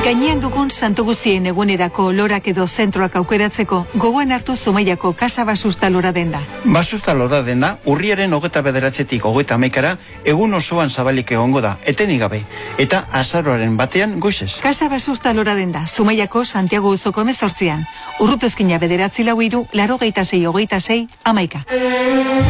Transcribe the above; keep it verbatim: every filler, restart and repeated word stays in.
Gainean dugun santu guztien egunerako lorak edo zentroak aukeratzeko, gogoan hartu Zumaiako Kasa Basusta lora denda. Basusta lora denda, urriaren hogeta bederatzetik hogeta amaikara, egun osoan zabalik egongo da, etenik gabe, eta azaroaren batean goizez. Kasa Basusta lora denda, Zumaiako Santiago Uzoko mezortzian. Urrutezkina bederatzi lau hiru, laro geita sei, hogeita sei, amaika.